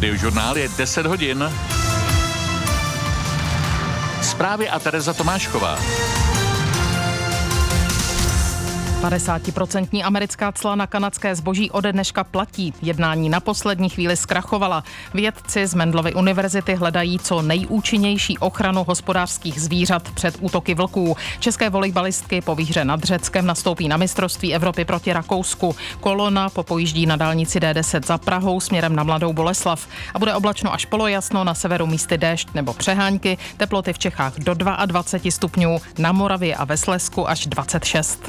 Radiožurnál je 10 hodin. Zprávy a Tereza Tomášková. 50% americká cla na kanadské zboží ode dneška platí. Jednání na poslední chvíli zkrachovala. Vědci z Mendelovy univerzity hledají co nejúčinnější ochranu hospodářských zvířat před útoky vlků. České volejbalistky po výhře nad Řeckem nastoupí na mistrovství Evropy proti Rakousku. Kolona popojíždí na dálnici D10 za Prahou směrem na Mladou Boleslav. A bude oblačno až polojasno, na severu místy déšť nebo přehánky. Teploty v Čechách do 22 stupňů, na Moravě a ve Slezsku až 26.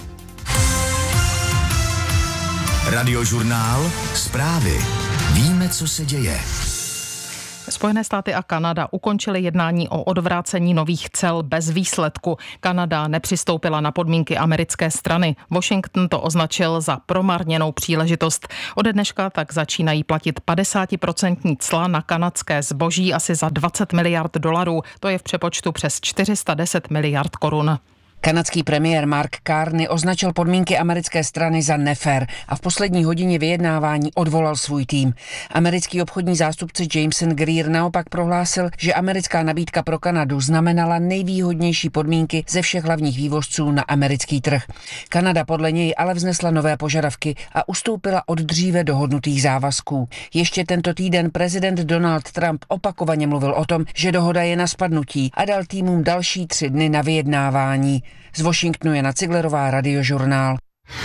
Radiožurnál, zprávy. Víme, co se děje. Spojené státy a Kanada ukončily jednání o odvrácení nových cel bez výsledku. Kanada nepřistoupila na podmínky americké strany. Washington to označil za promarněnou příležitost. Ode dneška tak začínají platit 50% cla na kanadské zboží asi za 20 miliard dolarů. To je v přepočtu přes 410 miliard korun. Kanadský premiér Mark Carney označil podmínky americké strany za nefér a v poslední hodině vyjednávání odvolal svůj tým. Americký obchodní zástupce Jameson Greer naopak prohlásil, že americká nabídka pro Kanadu znamenala nejvýhodnější podmínky ze všech hlavních vývozců na americký trh. Kanada podle něj ale vznesla nové požadavky a ustoupila od dříve dohodnutých závazků. Ještě tento týden prezident Donald Trump opakovaně mluvil o tom, že dohoda je na spadnutí a dal týmům další 3 dny na vyjednávání. Z Washingtonu Jana Ciglerová, Radiožurnál.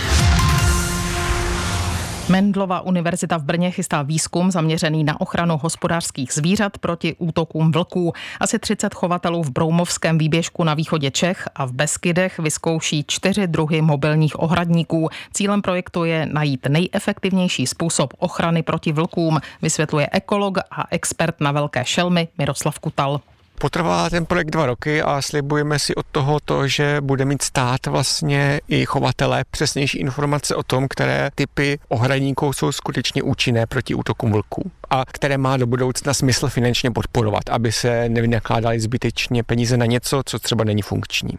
Mendelova univerzita v Brně chystá výzkum zaměřený na ochranu hospodářských zvířat proti útokům vlků. Asi 30 chovatelů v Broumovském výběžku na východě Čech a v Beskydech vyzkouší 4 druhy mobilních ohradníků. Cílem projektu je najít nejefektivnější způsob ochrany proti vlkům, vysvětluje ekolog a expert na velké šelmy Miroslav Kutal. Potrvá ten projekt 2 roky a slibujeme si od toho to, že bude mít stát vlastně i chovatelé přesnější informace o tom, které typy ohradníků jsou skutečně účinné proti útokům vlků a které má do budoucna smysl finančně podporovat, aby se nevynakládaly zbytečně peníze na něco, co třeba není funkční.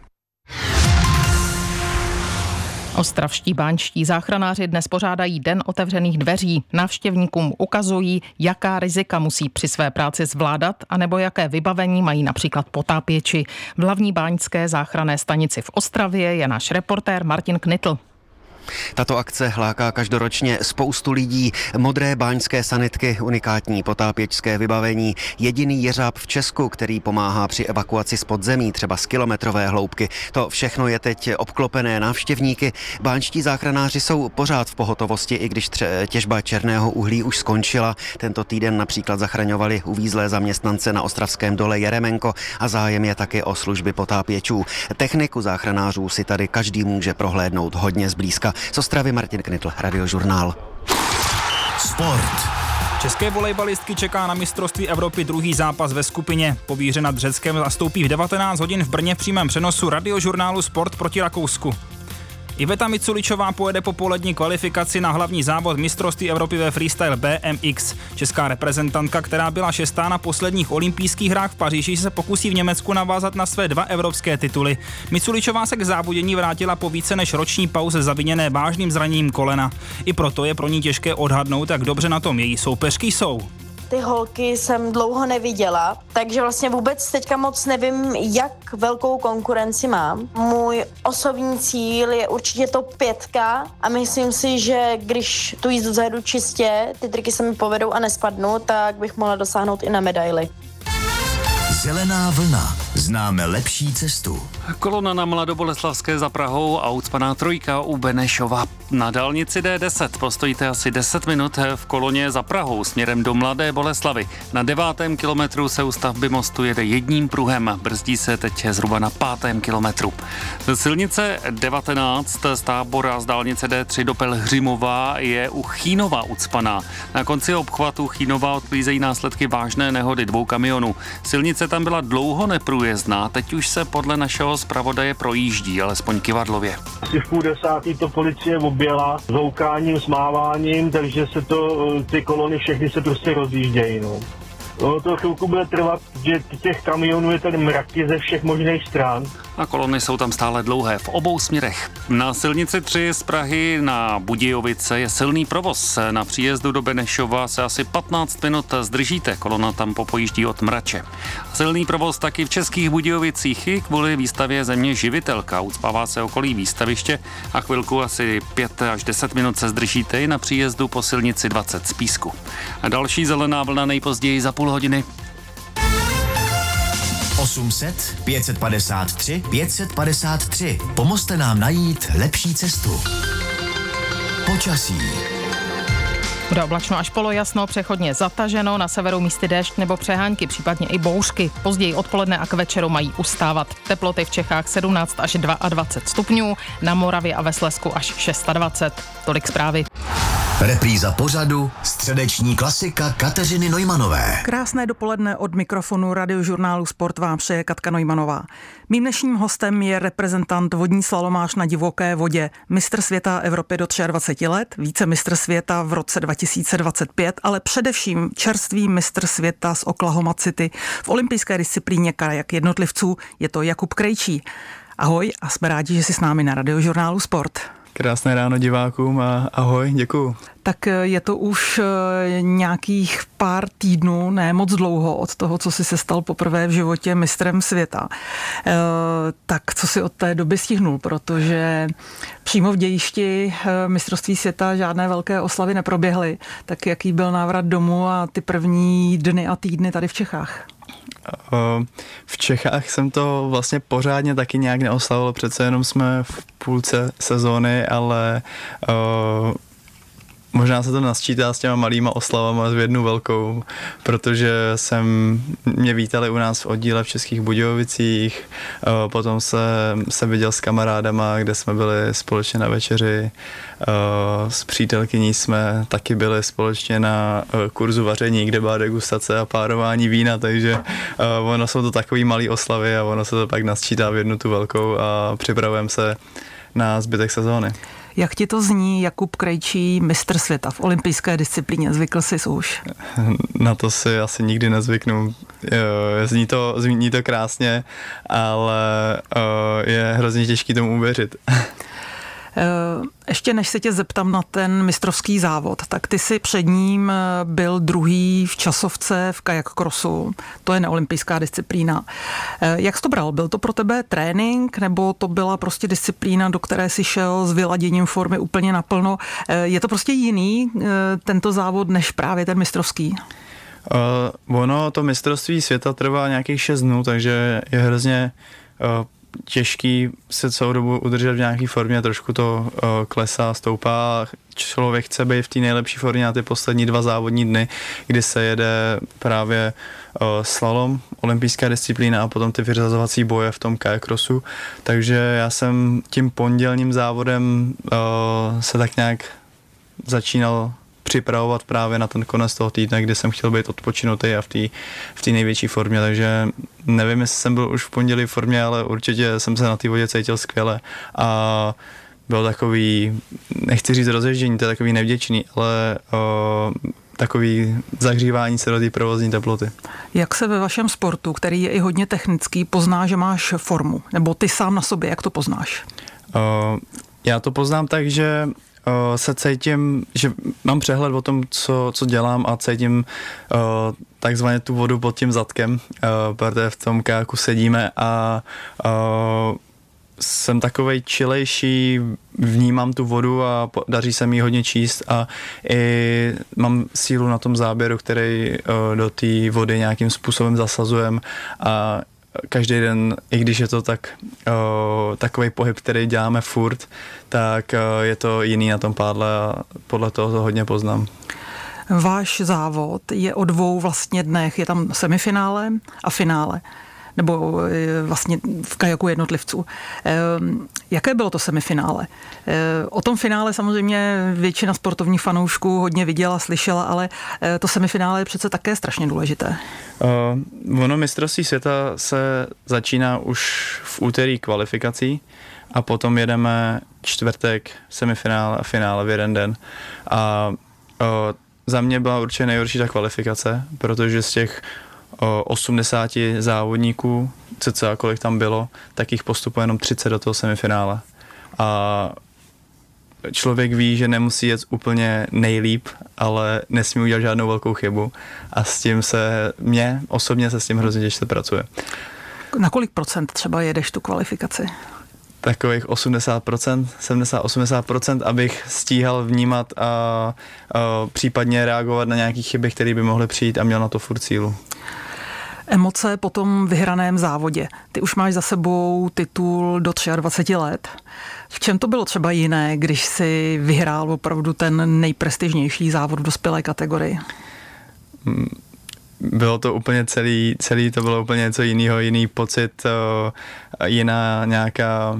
Ostravští báňští záchranáři dnes pořádají Den otevřených dveří. Návštěvníkům ukazují, jaká rizika musí při své práci zvládat, anebo jaké vybavení mají například potápěči. V hlavní báňské záchranné stanici v Ostravě je náš reportér Martin Knitl. Tato akce láká každoročně spoustu lidí. Modré báňské sanitky, unikátní potápěčské vybavení, jediný jeřáb v Česku, který pomáhá při evakuaci z podzemí, třeba z kilometrové hloubky. To všechno je teď obklopené návštěvníky. Báňští záchranáři jsou pořád v pohotovosti, i když těžba černého uhlí už skončila. Tento týden například zachraňovali uvízlé zaměstnance na ostravském dole Jeremenko a zájem je taky o služby potápěčů. Techniku záchranářů si tady každý může prohlédnout hodně zblízka. Z Ostravy Martin Knitl, Radiožurnál. Sport. České volejbalistky čeká na mistrovství Evropy druhý zápas ve skupině. Po výhře nad Řeckem nastoupí v 19 hodin v Brně v přímém přenosu Radiožurnálu Sport proti Rakousku. Iveta Miculičová pojede po polední kvalifikaci na hlavní závod mistrovství Evropy ve freestyle BMX. Česká reprezentantka, která byla 6. na posledních olympijských hrách v Paříži, se pokusí v Německu navázat na své 2 evropské tituly. Miculičová se k závodění vrátila po více než roční pauze zaviněné vážným zraněním kolena. I proto je pro ní těžké odhadnout, jak dobře na tom její soupeřky jsou. Ty holky jsem dlouho neviděla, takže vlastně vůbec teďka moc nevím, jak velkou konkurenci mám. Můj osobní cíl je určitě top 5 a myslím si, že když tu jízdu zajedu čistě, ty triky se mi povedou a nespadnu, tak bych mohla dosáhnout i na medaili. Zelená vlna. Známe lepší cestu. Kolona na Mladoboleslavské za Prahou a ucpaná trojka u Benešova. Na dálnici D10 postojíte asi 10 minut v koloně za Prahou směrem do Mladé Boleslavy. Na 9. kilometru se u stavby mostu jede jedním pruhem. Brzdí se teď zhruba na 5. kilometru. Silnice 19 z Tábora z dálnice D3 do Pelhřimova je u Chýnova ucpaná. Na konci obchvatu Chýnova odklízejí následky vážné nehody 2 kamionů. Silnice tam byla dlouho neprůjezdná, teď už se podle našeho zpravodaje projíždí, alespoň kyvadlově. Asi v 9:30 to policie objela zhoukáním, smáváním, takže se to, ty kolony všechny se prostě rozjíždějí. No. To chvilku bude trvat, že těch kamionů je tady mraky ze všech možných stran. A kolony jsou tam stále dlouhé v obou směrech. Na silnici 3 z Prahy na Budějovice je silný provoz. Na příjezdu do Benešova se asi 15 minut zdržíte. Kolona tam popojíždí od Mrače. Silný provoz taky v Českých Budějovicích i kvůli výstavě Země živitelka. Ucpává se okolí výstaviště a chvilku asi 5 až 10 minut se zdržíte i na příjezdu po silnici 20 z Písku. A další zelená vlna nejpozději za půl hodiny. 800 553 553. Pomozte nám najít lepší cestu. Počasí. Bude oblačno až polojasno, přechodně zataženo, na severu místy déšť nebo přehánky, případně i bouřky. Později odpoledne a k večeru mají ustávat. Teploty v Čechách 17 až 22 stupňů, na Moravě a ve Slezsku až 26. Tolik zprávy. Repríza pořadu středeční klasika Kateřiny Neumanové. Krásné dopoledne od mikrofonu Radiožurnálu Sport vám přeje Katka Neumannová. Mým dnešním hostem je reprezentant vodní slalomář na divoké vodě, mistr světa Evropy do 23 let, vicemistr světa v roce 2025, ale především čerstvý mistr světa z Oklahoma City v olympijské disciplíně kajak jednotlivců. Je to Jakub Krejčí. Ahoj a jsme rádi, že jsi s námi na Radiožurnálu Sport. Krásné ráno divákům a ahoj, děkuju. Tak je to už nějakých pár týdnů, ne moc dlouho od toho, co jsi se stal poprvé v životě mistrem světa. Tak co si od té doby stihnul, protože přímo v dějišti mistrovství světa žádné velké oslavy neproběhly. Tak jaký byl návrat domů a ty první dny a týdny tady v Čechách? V Čechách jsem to vlastně pořádně taky nějak neoslavil, přece jenom jsme v půlce sezóny, ale možná se to nasčítá s těma malýma oslavama v jednu velkou, protože mě vítali u nás v oddíle v Českých Budějovicích, potom se viděl s kamarádama, kde jsme byli společně na večeři, s přítelkyní jsme taky byli společně na kurzu vaření, kde byla degustace a párování vína, takže ono jsou to takový malý oslavy a ono se to pak nasčítá v jednu tu velkou a připravujeme se na zbytek sezóny. Jak ti to zní, Jakub Krejčí, mistr světa v olympijské disciplíně? Zvykl jsi už? Na to si asi nikdy nezvyknu. Zní to krásně, ale je hrozně těžký tomu uvěřit. Ještě než se tě zeptám na ten mistrovský závod, tak ty si před ním byl druhý v časovce v kajak crossu. To je neolympijská disciplína. Jak jsi to bral? Byl to pro tebe trénink, nebo to byla prostě disciplína, do které si šel s vyladěním formy úplně naplno? Je to prostě jiný tento závod než právě ten mistrovský? Ono, to mistrovství světa trvá nějakých 6 dnů, takže je hrozně těžký se celou dobu udržet v nějaké formě, trošku to klesá, stoupá. Člověk chce být v té nejlepší formě na ty poslední 2 závodní dny, kdy se jede právě slalom, olympijská disciplína a potom ty vyřazovací boje v tom kajak crossu. Takže já jsem tím pondělním závodem se tak nějak začínal připravovat právě na ten konec toho týdne, kdy jsem chtěl být odpočinutý a v té největší formě, takže nevím, jestli jsem byl už v pondělí v formě, ale určitě jsem se na té vodě cítil skvěle a byl takový, nechci říct rozježdění, to je takový nevděčný, ale takový zahřívání se do té provozní teploty. Jak se ve vašem sportu, který je i hodně technický, pozná, že máš formu? Nebo ty sám na sobě, jak to poznáš? Já to poznám tak, že se cítím, že mám přehled o tom, co dělám a cítím takzvaně tu vodu pod tím zadkem, protože v tom kajaku sedíme a jsem takovej čilejší, vnímám tu vodu a daří se mi hodně číst a i mám sílu na tom záběru, který do té vody nějakým způsobem zasazujem a každý den, i když je to takový pohyb, který děláme furt, tak je to jiný na tom pádle a podle toho to hodně poznám. Váš závod je o 2 vlastně dnech, je tam semifinále a finále, nebo vlastně v kajaku jednotlivců. Jaké bylo to semifinále? O tom finále samozřejmě většina sportovních fanoušků hodně viděla, slyšela, ale to semifinále je přece také strašně důležité. Ono mistrovství světa se začíná už v úterý kvalifikací a potom jedeme čtvrtek semifinále a finále v jeden den. A za mě byla určitě nejhorší ta kvalifikace, protože z těch 80 závodníků, cca kolik tam bylo, tak jich postupuje jenom 30 do toho semifinále. A člověk ví, že nemusí jet úplně nejlíp, ale nesmí udělat žádnou velkou chybu. A s tím osobně se s tím hrozně těžce pracuje. Na kolik procent třeba jedeš tu kvalifikaci? Takových 80%, 70-80%, abych stíhal vnímat a případně reagovat na nějaké chyby, které by mohly přijít a měl na to furt sílu. Emoce po tom vyhraném závodě. Ty už máš za sebou titul do 23 let. V čem to bylo třeba jiné, když jsi vyhrál opravdu ten nejprestižnější závod v dospělé kategorii? Bylo to úplně celý to bylo úplně něco jiného, jiný pocit, jiná nějaká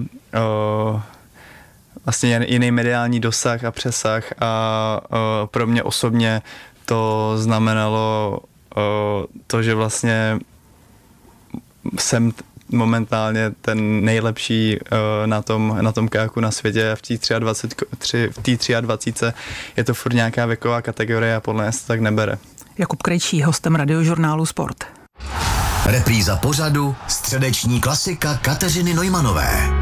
vlastně jiný mediální dosah a přesah a pro mě osobně to znamenalo to, že vlastně jsem momentálně ten nejlepší na tom kajaku na světě. V té 23 je to furt nějaká věková kategorie a podle mě se to tak nebere. Jakub Krejčí, hostem Radiožurnálu Sport. Repríza pořadu Středeční klasika Kateřiny Neumanové.